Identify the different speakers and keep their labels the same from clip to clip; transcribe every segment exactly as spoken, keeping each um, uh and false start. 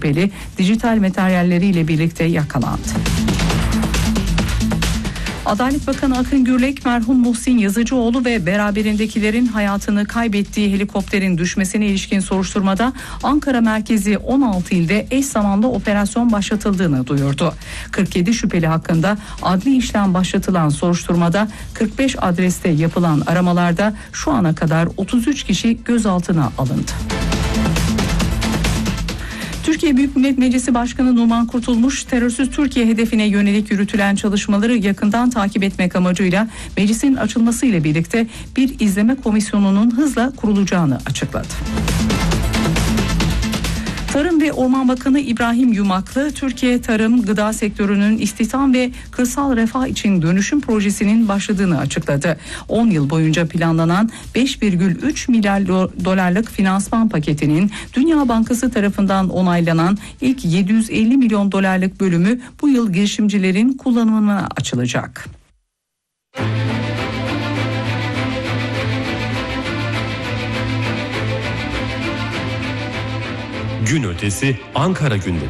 Speaker 1: şüpheli dijital materyalleriyle birlikte yakalandı. Adalet Bakanı Akın Gürlek, merhum Muhsin Yazıcıoğlu ve beraberindekilerin hayatını kaybettiği helikopterin düşmesine ilişkin soruşturmada Ankara merkezi on altı ilde eş zamanlı operasyon başlatıldığını duyurdu. kırk yedi şüpheli hakkında adli işlem başlatılan soruşturmada kırk beş adreste yapılan aramalarda şu ana kadar otuz üç kişi gözaltına alındı. Türkiye Büyük Millet Meclisi Başkanı Numan Kurtulmuş, terörsüz Türkiye hedefine yönelik yürütülen çalışmaları yakından takip etmek amacıyla meclisin açılmasıyla birlikte bir izleme komisyonunun hızla kurulacağını açıkladı. Tarım ve Orman Bakanı İbrahim Yumaklı, Türkiye tarım, gıda sektörünün istihdam ve kırsal refah için dönüşüm projesinin başladığını açıkladı. on yıl boyunca planlanan beş virgül üç milyar dolarlık finansman paketinin Dünya Bankası tarafından onaylanan ilk yedi yüz elli milyon dolarlık bölümü bu yıl girişimcilerin kullanımına açılacak.
Speaker 2: Gün ötesi Ankara gündemi.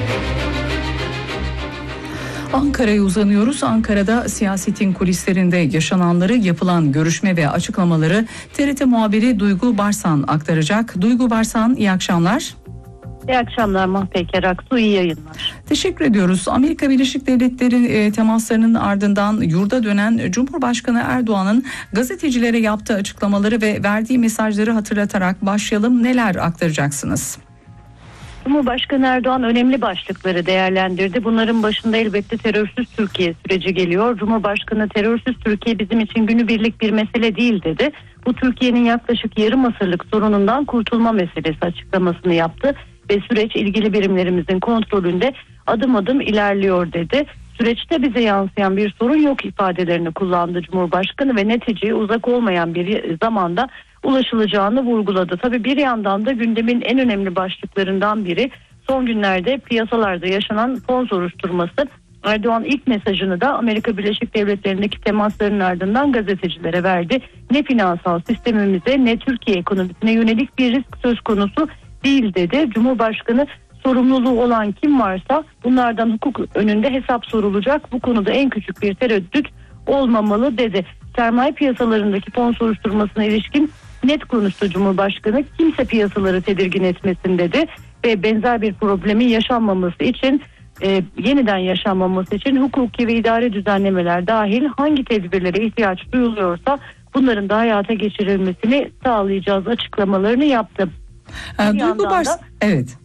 Speaker 1: Ankara'ya uzanıyoruz. Ankara'da siyasetin kulislerinde yaşananları, yapılan görüşme ve açıklamaları T R T muhabiri Duygu Barsan aktaracak. Duygu Barsan, iyi akşamlar.
Speaker 3: İyi akşamlar Mahpeyker Aksu, iyi yayınlar.
Speaker 1: Teşekkür ediyoruz. Amerika Birleşik Devletleri e, temaslarının ardından yurda dönen Cumhurbaşkanı Erdoğan'ın gazetecilere yaptığı açıklamaları ve verdiği mesajları hatırlatarak başlayalım. Neler aktaracaksınız?
Speaker 3: Cumhurbaşkanı Erdoğan önemli başlıkları değerlendirdi. Bunların başında elbette terörsüz Türkiye süreci geliyor. Cumhurbaşkanı terörsüz Türkiye bizim için günübirlik bir mesele değil dedi. Bu Türkiye'nin yaklaşık yarım asırlık sorunundan kurtulma meselesi açıklamasını yaptı. Ve süreç ilgili birimlerimizin kontrolünde adım adım ilerliyor dedi. Süreçte bize yansıyan bir sorun yok ifadelerini kullandı Cumhurbaşkanı ve neticeye uzak olmayan bir zamanda ulaşılacağını vurguladı. Tabii bir yandan da gündemin en önemli başlıklarından biri son günlerde piyasalarda yaşanan fon soruşturması. Erdoğan ilk mesajını da Amerika Birleşik Devletleri'ndeki temasların ardından gazetecilere verdi. Ne finansal sistemimize ne Türkiye ekonomisine yönelik bir risk söz konusu değil dedi. Cumhurbaşkanı sorumluluğu olan kim varsa bunlardan hukuk önünde hesap sorulacak. Bu konuda en küçük bir tereddüt olmamalı dedi. Sermaye piyasalarındaki fon soruşturmasına ilişkin net konuştu Cumhurbaşkanı. Kimse piyasaları tedirgin etmesin dedi ve benzer bir problemin yaşanmaması için e, yeniden yaşanmaması için hukuki ve idari düzenlemeler dahil hangi tedbirlere ihtiyaç duyuluyorsa bunların da hayata geçirilmesini sağlayacağız açıklamalarını yaptı.
Speaker 1: Ee, Duygu Bars, da, evet.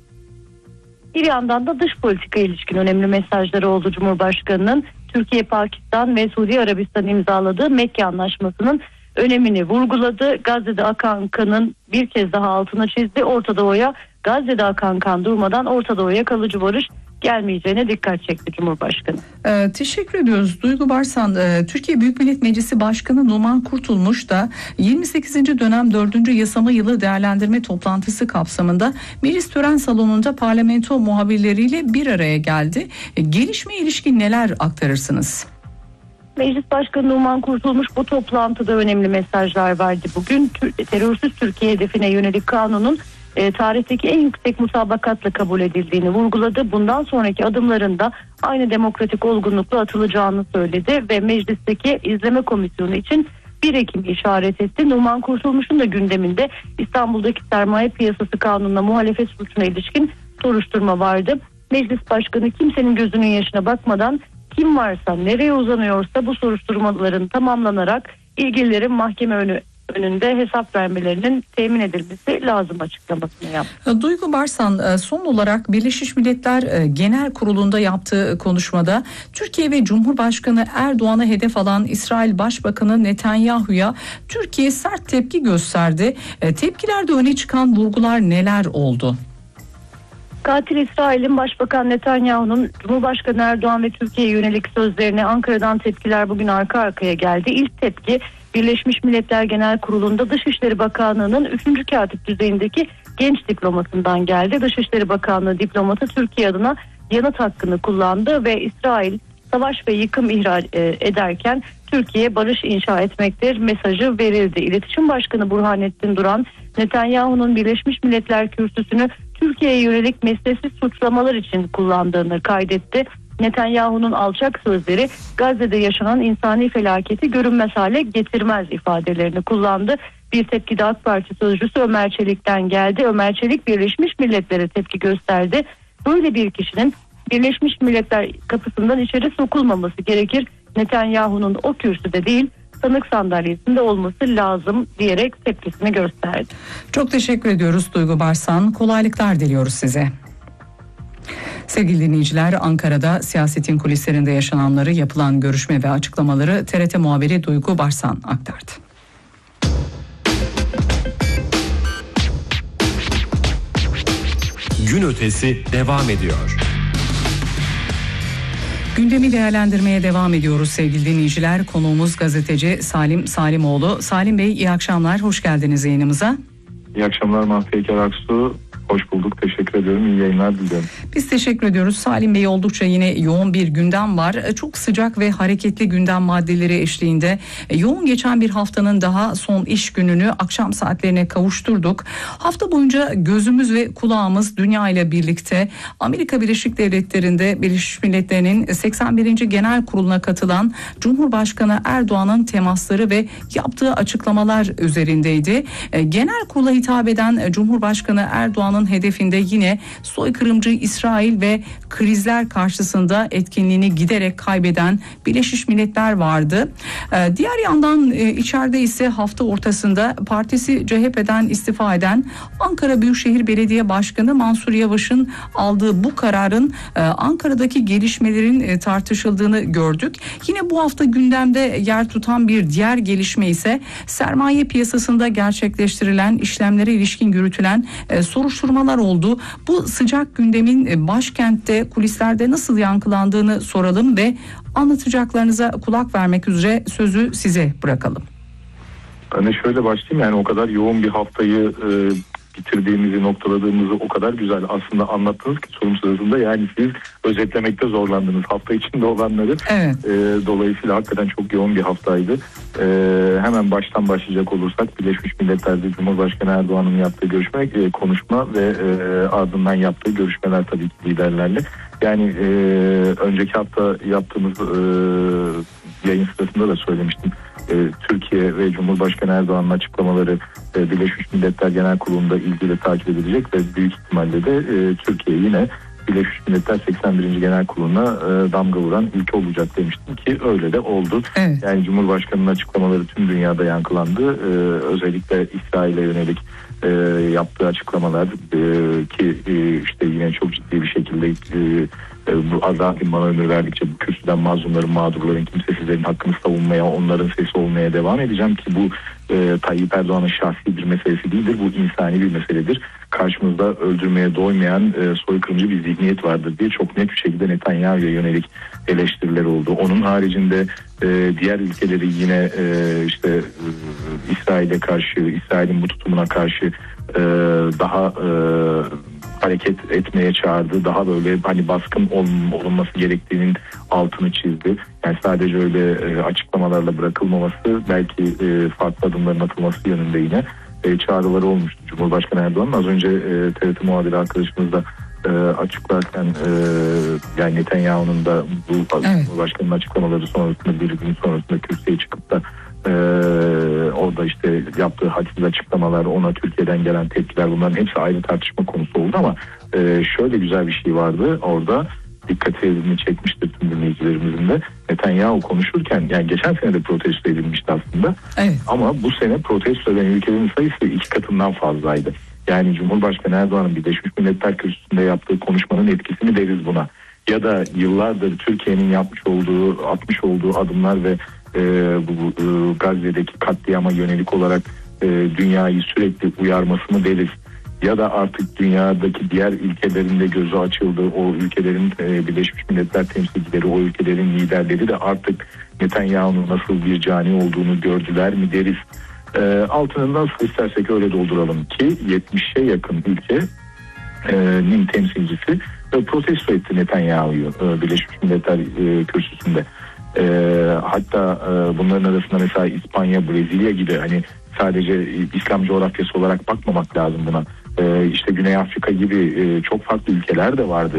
Speaker 3: Bir yandan da dış politika ilişkin önemli mesajları oldu Cumhurbaşkanı'nın. Türkiye, Pakistan ve Suudi Arabistan imzaladığı Mekke Anlaşması'nın önemini vurguladı. Gazze'de akan kanın bir kez daha altına çizdi. Orta Doğu'ya Gazze'de akan kan durmadan Orta Doğu'ya kalıcı barış gelmeyeceğine dikkat çekti Cumhurbaşkanı.
Speaker 1: Ee, teşekkür ediyoruz Duygu Barsan. Ee, Türkiye Büyük Millet Meclisi Başkanı Numan Kurtulmuş da yirmi sekizinci dönem dördüncü yasama yılı değerlendirme toplantısı kapsamında Meclis Tören Salonu'nda parlamento muhabirleriyle bir araya geldi. Ee, gelişme ilişkin neler aktarırsınız?
Speaker 3: Meclis Başkanı Numan Kurtulmuş bu toplantıda önemli mesajlar verdi. Bugün terörsüz Türkiye hedefine yönelik kanunun e, tarihteki en yüksek mutabakatla kabul edildiğini vurguladı. Bundan sonraki adımlarında aynı demokratik olgunlukla atılacağını söyledi ve meclisteki izleme komisyonu için bir Ekim'i işaret etti. Numan Kurtulmuş'un da gündeminde İstanbul'daki sermaye piyasası kanununa muhalefet suçuna ilişkin soruşturma vardı. Meclis Başkanı kimsenin gözünün yaşına bakmadan kim varsa nereye uzanıyorsa bu soruşturmaların tamamlanarak ilgililerin mahkeme önü, önünde hesap vermelerinin temin edilmesi lazım açıklamasını yaptı.
Speaker 1: Duygu Barsan, son olarak Birleşmiş Milletler Genel Kurulu'nda yaptığı konuşmada Türkiye ve Cumhurbaşkanı Erdoğan'a hedef alan İsrail Başbakanı Netanyahu'ya Türkiye sert tepki gösterdi. Tepkilerde öne çıkan vurgular neler oldu?
Speaker 3: Katil İsrail'in Başbakan Netanyahu'nun Cumhurbaşkanı Erdoğan ve Türkiye'ye yönelik sözlerine Ankara'dan tepkiler bugün arka arkaya geldi. İlk tepki Birleşmiş Milletler Genel Kurulu'nda Dışişleri Bakanlığı'nın üçüncü katip düzeyindeki genç diplomatından geldi. Dışişleri Bakanlığı diplomatı Türkiye adına yanıt hakkını kullandı ve İsrail savaş ve yıkım ihraç ederken Türkiye barış inşa etmektir mesajı verildi. İletişim Başkanı Burhanettin Duran Netanyahu'nun Birleşmiş Milletler kürsüsünü Türkiye'ye yönelik mesnetsiz suçlamalar için kullandığını kaydetti. Netanyahu'nun alçak sözleri Gazze'de yaşanan insani felaketi görünmez hale getirmez ifadelerini kullandı. Bir tepki de AK Parti sözcüsü Ömer Çelik'ten geldi. Ömer Çelik Birleşmiş Milletler'e tepki gösterdi. Böyle bir kişinin Birleşmiş Milletler kapısından içeri sokulmaması gerekir. Netanyahu'nun o kürsüde değil, sanık sandalyesinde olması lazım diyerek tepkisini gösterdi.
Speaker 1: Çok teşekkür ediyoruz Duygu Barsan. Kolaylıklar diliyoruz size. Sevgili dinleyiciler, Ankara'da siyasetin kulislerinde yaşananları, yapılan görüşme ve açıklamaları T R T muhabiri Duygu Barsan aktardı.
Speaker 2: Gün ötesi devam ediyor.
Speaker 1: Gündemi değerlendirmeye devam ediyoruz sevgili dinleyiciler. Konuğumuz gazeteci Salim Salimoğlu. Salim Bey, iyi akşamlar, hoş geldiniz yayınımıza.
Speaker 4: İyi akşamlar Mahpeyker Aksu. Hoş bulduk. Teşekkür ediyorum. İyi yayınlar diliyorum.
Speaker 1: Biz teşekkür ediyoruz. Salim Bey, oldukça yine yoğun bir gündem var. Çok sıcak ve hareketli gündem maddeleri eşliğinde yoğun geçen bir haftanın daha son iş gününü akşam saatlerine kavuşturduk. Hafta boyunca gözümüz ve kulağımız dünya ile birlikte Amerika Birleşik Devletleri'nde Birleşmiş Milletler'in seksen birinci Genel Kurulu'na katılan Cumhurbaşkanı Erdoğan'ın temasları ve yaptığı açıklamalar üzerindeydi. Genel Kurul'a hitap eden Cumhurbaşkanı Erdoğan'ın hedefinde yine soykırımcı İsrail ve krizler karşısında etkinliğini giderek kaybeden Birleşmiş Milletler vardı. Ee, diğer yandan e, içeride ise hafta ortasında partisi C H P'den istifa eden Ankara Büyükşehir Belediye Başkanı Mansur Yavaş'ın aldığı bu kararın e, Ankara'daki gelişmelerin e, tartışıldığını gördük. Yine bu hafta gündemde yer tutan bir diğer gelişme ise sermaye piyasasında gerçekleştirilen işlemlere ilişkin yürütülen e, soruşturmalar oldu. Bu sıcak gündemin başkentte, kulislerde nasıl yankılandığını soralım ve anlatacaklarınıza kulak vermek üzere sözü size bırakalım.
Speaker 4: Ben de şöyle başlayayım, yani o kadar yoğun bir haftayı e, bitirdiğimizi, noktaladığımızı o kadar güzel aslında anlattınız ki sorum sırasında, yani siz özetlemekte zorlandınız hafta içinde olanları.
Speaker 1: Evet.
Speaker 4: E, dolayısıyla hakikaten çok yoğun bir haftaydı. E, hemen baştan başlayacak olursak Birleşmiş Milletler'de Cumhurbaşkanı Erdoğan'ın yaptığı görüşme, e, konuşma ve e, ardından yaptığı görüşmeler tabii ki liderlerle. Yani e, önceki hafta yaptığımız e, yayın sırasında da söylemiştim. Türkiye ve Cumhurbaşkanı Erdoğan'ın açıklamaları Birleşmiş Milletler Genel Kurulu'nda ilgili takip edilecek ve büyük ihtimalle de Türkiye yine Birleşmiş Milletler seksen birinci Genel Kurulu'na damga vuran ülke olacak demiştim ki öyle de oldu.
Speaker 1: Evet.
Speaker 4: Yani Cumhurbaşkanı'nın açıklamaları tüm dünyada yankılandı. Özellikle İsrail'e yönelik yaptığı açıklamalar ki işte yine çok ciddi bir şekilde bu azami bana ömür verdikçe bu kürsüden mazlumların, mağdurların, kimsesizlerin hakkını savunmaya, onların sesi olmaya devam edeceğim ki bu e, Tayyip Erdoğan'ın şahsi bir meselesi değildir. Bu insani bir meseledir. Karşımızda öldürmeye doymayan e, soykırımcı bir zihniyet vardır diye çok net bir şekilde Netanyahu'ya yönelik eleştiriler oldu. Onun haricinde e, diğer ülkeleri yine e, işte e, İsrail'e karşı, İsrail'in bu tutumuna karşı e, daha e, hareket etmeye çağırdı. Daha böyle hani baskın olunması gerektiğinin altını çizdi. Yani sadece öyle e, açıklamalarla bırakılmaması, belki e, farklı adımların atılması yönünde yine e, çağrıları olmuştu Cumhurbaşkanı Erdoğan'ın. Az önce e, T R T muhabiri arkadaşımız da e, açıklarken e, yani Netanyahu'nun da bu evet. Cumhurbaşkanı'nın açıklamaları sonrasında bir gün sonrasında kürsüye çıkıp da Ee, orada işte yaptığı hadsiz açıklamalar, ona Türkiye'den gelen tepkiler, bunların hepsi ayrı tartışma konusu oldu ama e, şöyle güzel bir şey vardı orada, dikkatini çekmiştir tüm dinleyicilerimizin de. Netanyahu konuşurken, yani geçen sene de protesto edilmişti aslında, evet. Ama bu sene protesto eden ülkelerin sayısı iki katından fazlaydı. Yani Cumhurbaşkanı Erdoğan'ın Birleşmiş Milletler Kürsüsü'nde yaptığı konuşmanın etkisini deriz buna. Ya da yıllardır Türkiye'nin yapmış olduğu, atmış olduğu adımlar ve e, bu e, Gazze'deki katliama yönelik olarak e, dünyayı sürekli uyarmasını deriz. Ya da artık dünyadaki diğer ülkelerinde gözü açıldı. O ülkelerin e, Birleşmiş Milletler temsilcileri, o ülkelerin liderleri de artık Netanyahu'nun nasıl bir cani olduğunu gördüler mi deriz. E, altını nasıl istersek öyle dolduralım ki yetmişe yakın ülkenin temsilcisi e, protesto etti Netanyahu'yu e, Birleşmiş Milletler e, kürsüsünde. E, hatta e, bunların arasında mesela İspanya, Brezilya gibi hani sadece İslam coğrafyası olarak bakmamak lazım buna. E, işte Güney Afrika gibi e, çok farklı ülkeler de vardı